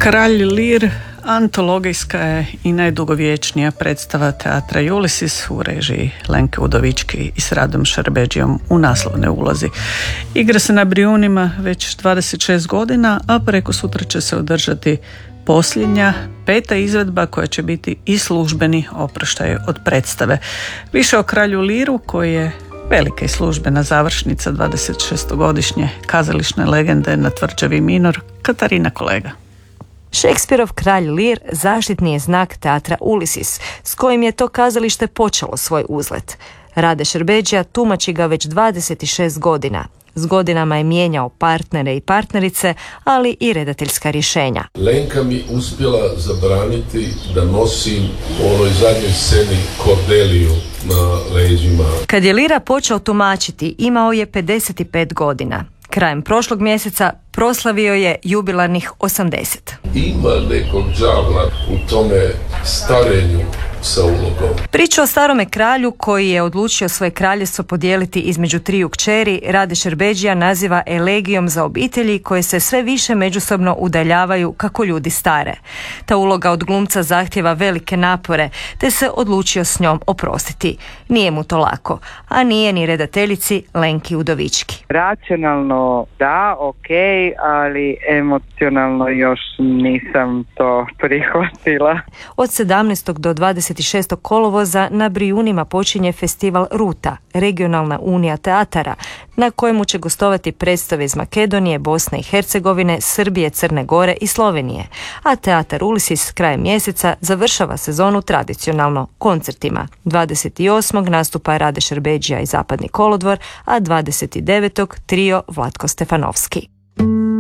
Kralj Lir antologijska je i najdugovječnija predstava teatra Ulysses u režiji Lenke Udovički i s Radom Šerbedžijom u naslovnoj ulozi. Igra se na Brijunima već 26 godina, a preko sutra će se održati posljednja, 5. izvedba koja će biti i službeni oproštaj od predstave. Više o Kralju Liru, koji je velika i službena završnica 26-godišnje kazališne legende na tvrđavi Minor, Katarina Kolega. Šekspirov Kralj Lir zaštitni je znak teatra Ulysses, s kojim je to kazalište počelo svoj uzlet. Rade Šerbedžija tumači ga već 26 godina. S godinama je mijenjao partnere i partnerice, ali i redateljska rješenja. Lenka mi uspjela zabraniti da nosim u onoj zadnjoj sceni Kordeliju na leđima. Kad je Lira počeo tumačiti, imao je 55 godina. Krajem prošlog mjeseca proslavio je jubilarnih 80. Ima nekog đavla u tome starenju sa ulogom. Priču o starome kralju koji je odlučio svoje kraljevstvo podijeliti između triju kćeri Rade Šerbedžija naziva elegijom za obitelji koje se sve više međusobno udaljavaju kako ljudi stare. Ta uloga od glumca zahtjeva velike napore, te se odlučio s njom oprostiti. Nije mu to lako, a nije ni redateljici Lenki Udovički. Racionalno da, okej, ali emocionalno još nisam to prihvatila. Od 17. do 26. kolovoza na Brijunima počinje festival Ruta, regionalna unija teatara, na kojemu će gostovati predstave iz Makedonije, Bosne i Hercegovine, Srbije, Crne Gore i Slovenije. A teatar Ulysses krajem mjeseca završava sezonu tradicionalno koncertima. 28. nastupa Rade Šerbedžija i Zapadni kolodvor, a 29. trio Vlatko Stefanovski.